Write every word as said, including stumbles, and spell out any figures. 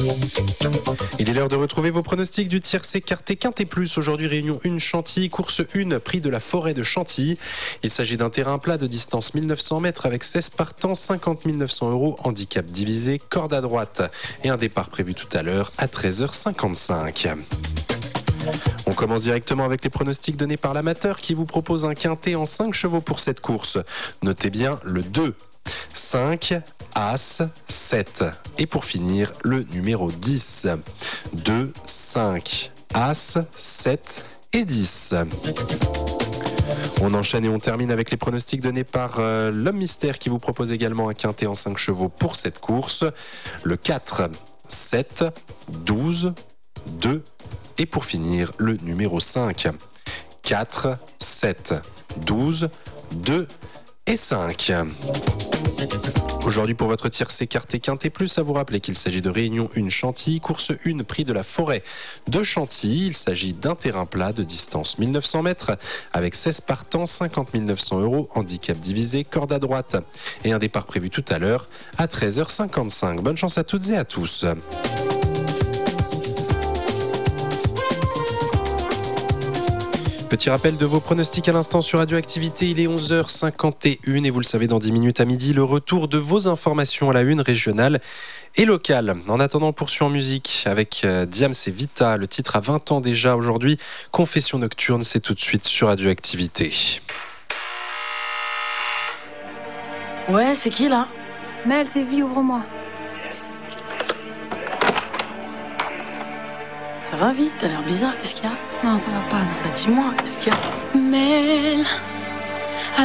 Il est l'heure de retrouver vos pronostics du tiercé écarté Quintet Plus. Aujourd'hui, réunion un Chantilly, course un, prix de la forêt de Chantilly. Il s'agit d'un terrain plat de distance mille neuf cents mètres avec seize partants, cinquante mille neuf cents euros, handicap divisé, corde à droite. Et un départ prévu tout à l'heure à treize heures cinquante-cinq. On commence directement avec les pronostics donnés par l'amateur qui vous propose un quintet en cinq chevaux pour cette course. Notez bien le deux, cinq, As, sept. Et pour finir, le numéro dix. deux, cinq, As, sept et dix. On enchaîne et on termine avec les pronostics donnés par euh, l'homme mystère qui vous propose également un quintet en cinq chevaux pour cette course. Le quatre, sept, douze, deux. Et pour finir, le numéro cinq. quatre, sept, douze, deux et cinq. Aujourd'hui, pour votre tiercé écarté Quintet Plus, à vous rappeler qu'il s'agit de Réunion un Chantilly, course un, prix de la forêt de Chantilly. Il s'agit d'un terrain plat de distance mille neuf cents mètres avec seize partants, cinquante mille neuf cents euros, handicap divisé, corde à droite. Et un départ prévu tout à l'heure à treize heures cinquante-cinq. Bonne chance à toutes et à tous. Petit rappel de vos pronostics à l'instant sur Radioactivité, il est onze heures cinquante et une et vous le savez, dans dix minutes à midi, le retour de vos informations à la une régionale et locale. En attendant, on poursuit en musique avec Diams et Vita, le titre a vingt ans déjà aujourd'hui, Confession nocturne, c'est tout de suite sur Radioactivité. Ouais, c'est qui là? Mel, c'est vie, ouvre-moi. Ça va vite, t'as l'air bizarre, qu'est-ce qu'il y a? Non, ça va pas, non. Bah dis-moi, qu'est-ce qu'il y a? Mel,